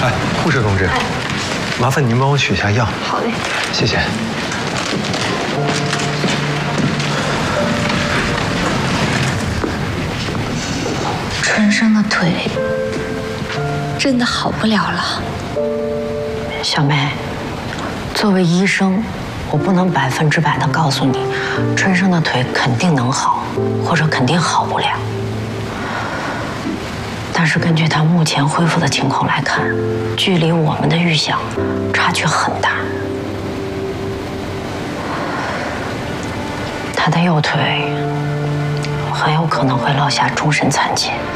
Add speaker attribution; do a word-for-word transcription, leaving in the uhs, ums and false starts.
Speaker 1: 哎，护士同志，哎、麻烦您帮我取一下药。
Speaker 2: 好嘞，
Speaker 1: 谢谢。
Speaker 2: 春生的腿真的好不了了。
Speaker 3: 小梅，作为医生，我不能百分之百的告诉你，春生的腿肯定能好，或者肯定好不了。但是根据他目前恢复的情况来看，距离我们的预想差距很大。他的右腿很有可能会落下终身残疾。